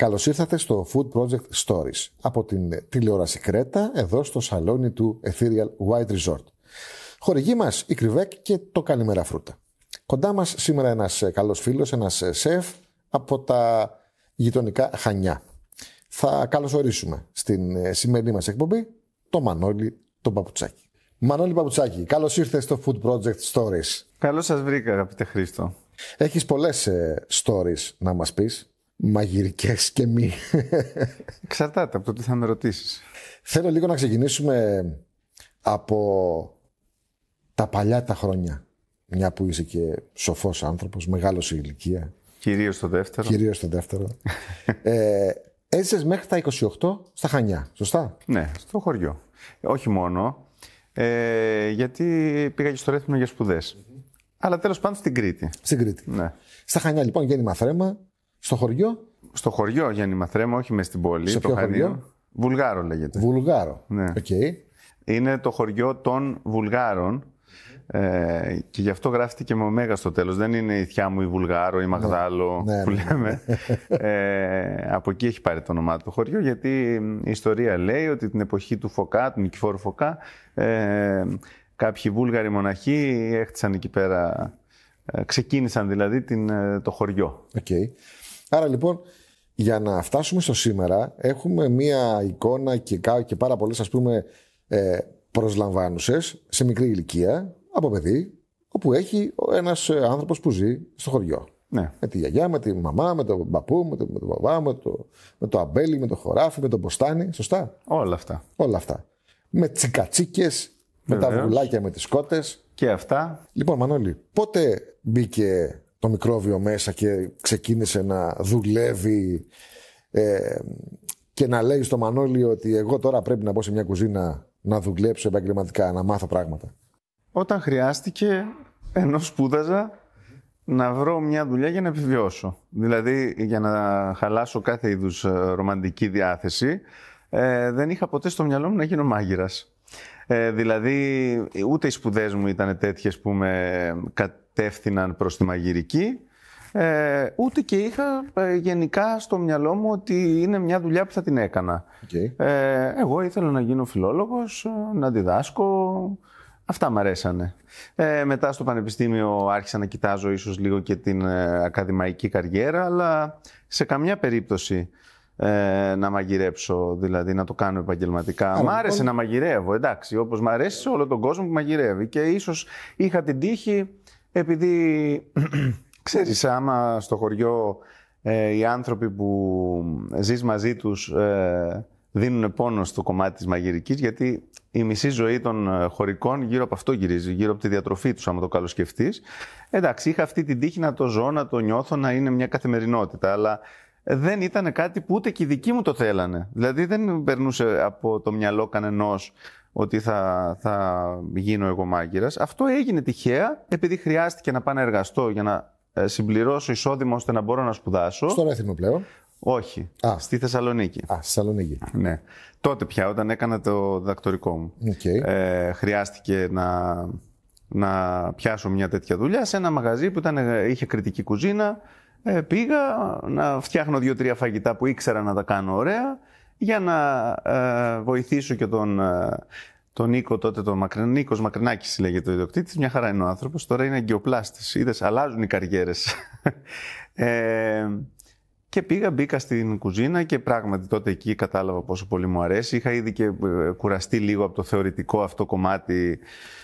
Καλώς ήρθατε στο Food Project Stories από την τηλεόραση Κρέτα, εδώ στο σαλόνι του Ethereal White Resort. Χορηγοί μας η Κρυβέκ και το Καλημέρα Φρούτα. Κοντά μας σήμερα ένας καλός φίλος, ένας σεφ από τα γειτονικά Χανιά. Θα καλωσορίσουμε στην σημερινή μας εκπομπή το Μανώλη τον Παπουτσάκη. Μανώλη Παπουτσάκη, καλώς ήρθες στο Food Project Stories. Καλώς σας βρήκα, αγαπητέ Χρήστο. Έχεις πολλές stories να μας πεις, μαγειρικές και μη. Εξαρτάται από το τι θα με ρωτήσεις. Θέλω λίγο να ξεκινήσουμε από τα παλιά τα χρόνια. Μια που είσαι και σοφός άνθρωπος, μεγάλος σε ηλικία. Κυρίως το δεύτερο. Κυρίως το δεύτερο. Έζησες μέχρι τα 28 στα Χανιά, σωστά? Ναι, στο χωριό. Όχι μόνο, γιατί πήγα και στο Ρέθυμνο για σπουδές. Αλλά τέλος πάντων στην Κρήτη. Στην Κρήτη. Ναι. Στα Χανιά λοιπόν γέννημα θρέμα, στο χωριό. Στο χωριό γέννημα θρέμα, όχι μες στην πόλη. Σε ποιο χωριό? Βουλγάρο λέγεται. Βουλγάρο. Ναι. Okay. Είναι το χωριό των Βουλγάρων. Και γι' αυτό γράφτηκε με ωμέγα στο τέλος. Δεν είναι η θιά μου η Βουλγάρο ή Μαγδάλο που λέμε. Από εκεί έχει πάρει το όνομά του το χωριό, γιατί η ιστορία λέει ότι την εποχή του Φωκά, του Νικηφόρου Φωκά, κάποιοι Βούλγαροι μοναχοί έχτισαν εκεί πέρα, ξεκίνησαν δηλαδή το χωριό. Okay. Άρα λοιπόν, για να φτάσουμε στο σήμερα, έχουμε μία εικόνα και πάρα πολλές, ας πούμε, προσλαμβάνουσες σε μικρή ηλικία από παιδί, όπου έχει ένας άνθρωπος που ζει στο χωριό. Ναι. Με τη γιαγιά, με τη μαμά, με τον παππού, με τον μπαμπά, με το αμπέλι, με το χωράφι, με τον ποστάνι. Σωστά. Όλα αυτά. Όλα αυτά. Με τσικατσίκες, με τα βουλάκια, με τις κότες. Και αυτά. Λοιπόν, Μανώλη, πότε μπήκε το μικρόβιο μέσα και ξεκίνησε να δουλεύει και να λέει στο Μανώλη ότι εγώ τώρα πρέπει να μπω σε μια κουζίνα να δουλέψω επαγγελματικά, να μάθω πράγματα? Όταν χρειάστηκε, ενώ σπούδαζα, να βρω μια δουλειά για να επιβιώσω. Δηλαδή, για να χαλάσω κάθε είδους ρομαντική διάθεση, δεν είχα ποτέ στο μυαλό μου να γίνω μάγειρας. Δηλαδή, ούτε οι σπουδές μου ήταν τέτοιες που με κατεύθυναν προς τη μαγειρική, ούτε και είχα γενικά στο μυαλό μου ότι είναι μια δουλειά που θα την έκανα. Okay. Εγώ ήθελα να γίνω φιλόλογος, να διδάσκω. Αυτά μ' αρέσανε. Μετά στο πανεπιστήμιο άρχισα να κοιτάζω ίσως λίγο και την ακαδημαϊκή καριέρα, αλλά σε καμιά περίπτωση να μαγειρέψω, δηλαδή να το κάνω επαγγελματικά. Μ' άρεσε να μαγειρεύω, εντάξει, όπως μ' αρέσει σε όλο τον κόσμο που μαγειρεύει. Και ίσως είχα την τύχη, επειδή ξέρεις, άμα στο χωριό οι άνθρωποι που ζεις μαζί τους δίνουν πόνο στο κομμάτι της μαγειρικής, γιατί η μισή ζωή των χωρικών γύρω από αυτό γυρίζει, γύρω από τη διατροφή τους, άμα το καλοσκεφτείς. Εντάξει, είχα αυτή την τύχη να το ζω, να το νιώθω, να είναι μια καθημερινότητα, αλλά δεν ήταν κάτι που ούτε και οι δικοί μου το θέλανε. Δηλαδή δεν περνούσε από το μυαλό κανενός ότι θα γίνω εγώ μάγειρας. Αυτό έγινε τυχαία, επειδή χρειάστηκε να πάω να εργαστώ για να συμπληρώσω εισόδημα ώστε να μπορώ να σπουδάσω. Στο Ρέθυμνο πλέον? Όχι, στη Θεσσαλονίκη. Στη Θεσσαλονίκη. Ναι. Τότε πια, όταν έκανα το διδακτορικό μου. Okay. Χρειάστηκε να πιάσω μια τέτοια δουλειά σε ένα μαγαζί που είχε κριτική κουζίνα. Πήγα να φτιάχνω 2-3 φαγητά που ήξερα να τα κάνω ωραία, για να βοηθήσω και τον Νίκο τότε, Νίκος Μακρινάκης λέγεται ο ιδιοκτήτης. Μια χαρά είναι ο άνθρωπος, τώρα είναι αγκιοπλάστης. Είδες, αλλάζουν οι καριέρες. Και μπήκα στην κουζίνα και πράγματι τότε εκεί κατάλαβα πόσο πολύ μου αρέσει. Είχα ήδη και κουραστεί λίγο από το θεωρητικό αυτό κομμάτι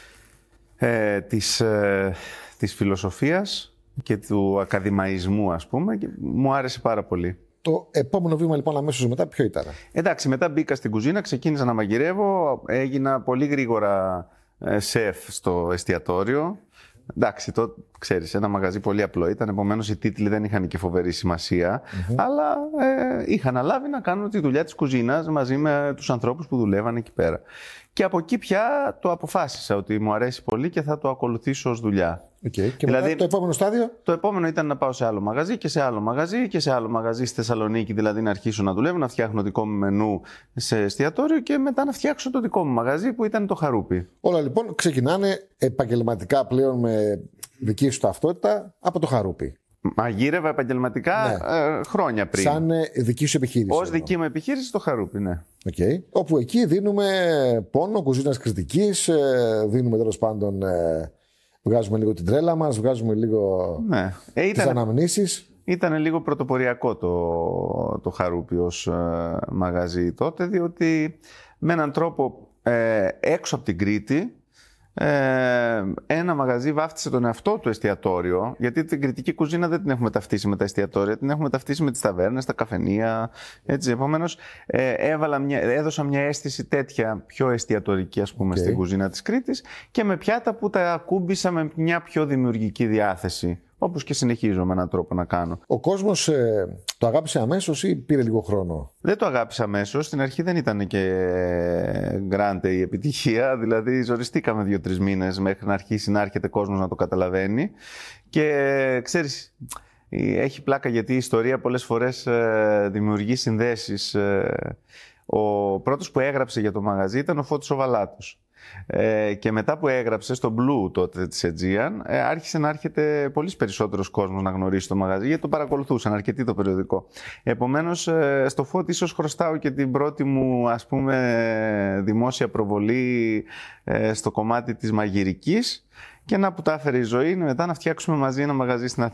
της φιλοσοφίας και του ακαδημαϊσμού, ας πούμε, και μου άρεσε πάρα πολύ. Το επόμενο βήμα λοιπόν αμέσως μετά ποιο ήταν? Εντάξει, μετά μπήκα στην κουζίνα, ξεκίνησα να μαγειρεύω, έγινα πολύ γρήγορα σεφ στο εστιατόριο. Εντάξει, το ξέρεις, ένα μαγαζί πολύ απλό ήταν, επομένως οι τίτλοι δεν είχαν και φοβερή σημασία, αλλά είχα αναλάβει να κάνω τη δουλειά της κουζίνας μαζί με τους ανθρώπους που δουλεύαν εκεί πέρα. Και από εκεί πια το αποφάσισα ότι μου αρέσει πολύ και θα το ακολουθήσω ως δουλειά. Okay. Και δηλαδή, μετά το επόμενο στάδιο? Το επόμενο ήταν να πάω σε άλλο μαγαζί και σε άλλο μαγαζί και σε άλλο μαγαζί στη Θεσσαλονίκη, δηλαδή να αρχίσω να δουλεύω, να φτιάχνω δικό μου μενού σε εστιατόριο και μετά να φτιάξω το δικό μου μαγαζί που ήταν το Χαρούπι. Όλα λοιπόν ξεκινάνε επαγγελματικά πλέον με δική σου ταυτότητα από το Χαρούπι. Μαγείρευα επαγγελματικά χρόνια πριν. Σαν δική σου επιχείρηση. Ως δική μου επιχείρηση στο Χαρούπι, ναι. Okay. Όπου εκεί δίνουμε πόνο κουζίνας κριτικής, δίνουμε τέλος πάντων, βγάζουμε λίγο την τρέλα μας, βγάζουμε λίγο τις αναμνήσεις. Ήταν λίγο πρωτοποριακό το Χαρούπι ως μαγαζί τότε, διότι με έναν τρόπο έξω από την Κρήτη ένα μαγαζί βάφτισε τον εαυτό του εστιατόριο, γιατί την κριτική κουζίνα δεν την έχουμε ταυτίσει με τα εστιατόρια, την έχουμε ταυτίσει με τις ταβέρνες, τα καφενεία, έτσι. Επομένως έδωσα μια αίσθηση τέτοια πιο εστιατορική, ας πούμε, στην κουζίνα της Κρήτης, και με πιάτα που τα ακούμπησα με μια πιο δημιουργική διάθεση. Όπως και συνεχίζω με έναν τρόπο να κάνω. Ο κόσμος το αγάπησε αμέσως ή πήρε λίγο χρόνο? Δεν το αγάπησε αμέσως. Στην αρχή δεν ήταν και γκράντε η επιτυχία. Δηλαδή, ζοριστήκαμε 2-3 μήνες μέχρι να αρχίσει να έρχεται κόσμος να το καταλαβαίνει. Και ξέρεις, έχει πλάκα γιατί η ιστορία πολλές φορές δημιουργεί συνδέσεις. Ο πρώτος που έγραψε για το μαγαζί ήταν ο Φώτης ο Βαλάτος. Και μετά που έγραψε στο Blue τότε της Aegean, άρχισε να έρχεται πολύ περισσότερος κόσμος να γνωρίσει το μαγαζί, γιατί το παρακολουθούσαν αρκετοί το περιοδικό. Επομένως, στο Φώτη ίσως χρωστάω και την πρώτη μου, ας πούμε, δημόσια προβολή στο κομμάτι της μαγειρικής, και να που τα έφερε η ζωή μετά να φτιάξουμε μαζί ένα μαγαζί στην Αθήνα.